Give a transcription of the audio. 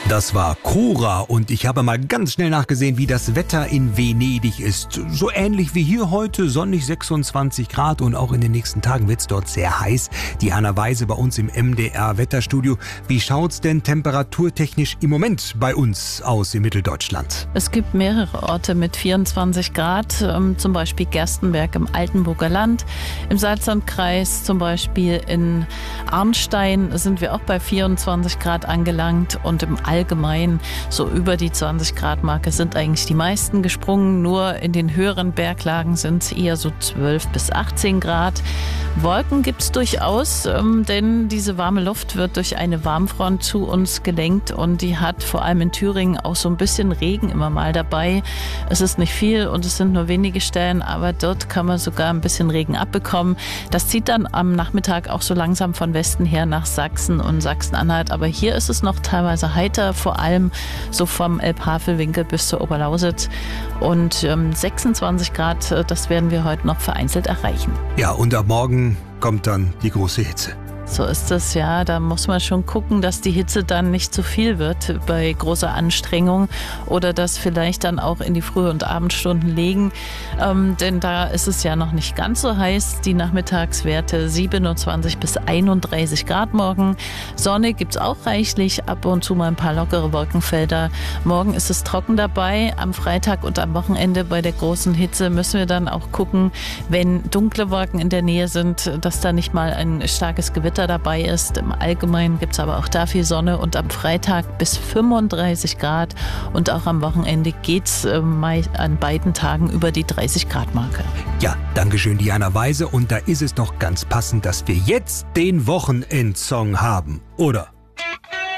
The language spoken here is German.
Das war Cora und ich habe mal ganz schnell nachgesehen, wie das Wetter in Venedig ist. So ähnlich wie hier heute, sonnig 26 Grad und auch in den nächsten Tagen wird es dort sehr heiß. Diana Weise bei uns im MDR-Wetterstudio. Wie schaut's denn temperaturtechnisch im Moment bei uns aus in Mitteldeutschland? Es gibt mehrere Orte mit 24 Grad, zum Beispiel Gerstenberg im Altenburger Land. Im Salzlandkreis, zum Beispiel in Arnstein, sind wir auch bei 24 Grad angelangt und im Allgemein so über die 20 Grad Marke sind eigentlich die meisten gesprungen. Nur in den höheren Berglagen sind es eher so 12 bis 18 Grad. Wolken gibt es durchaus, denn diese warme Luft wird durch eine Warmfront zu uns gelenkt und die hat vor allem in Thüringen auch so ein bisschen Regen immer mal dabei. Es ist nicht viel und es sind nur wenige Stellen, aber dort kann man sogar ein bisschen Regen abbekommen. Das zieht dann am Nachmittag auch so langsam von Westen her nach Sachsen und Sachsen-Anhalt. Aber hier ist es noch teilweise heiter, vor allem so vom Elbhavelwinkel bis zur Oberlausitz. Und 26 Grad, das werden wir heute noch vereinzelt erreichen. Ja, und ab morgen kommt dann die große Hitze. So ist es, ja. Da muss man schon gucken, dass die Hitze dann nicht zu viel wird bei großer Anstrengung oder das vielleicht dann auch in die Früh- und Abendstunden legen. Denn da ist es ja noch nicht ganz so heiß. Die Nachmittagswerte 27 bis 31 Grad morgen. Sonne gibt es auch reichlich, ab und zu mal ein paar lockere Wolkenfelder. Morgen ist es trocken dabei. Am Freitag und am Wochenende bei der großen Hitze müssen wir dann auch gucken, wenn dunkle Wolken in der Nähe sind, dass da nicht mal ein starkes Gewitter dabei ist. Im Allgemeinen gibt es aber auch da viel Sonne und am Freitag bis 35 Grad und auch am Wochenende geht es an beiden Tagen über die 30 Grad Marke. Ja, dankeschön Diana Weise und da ist es doch ganz passend, dass wir jetzt den Wochenendsong haben, oder?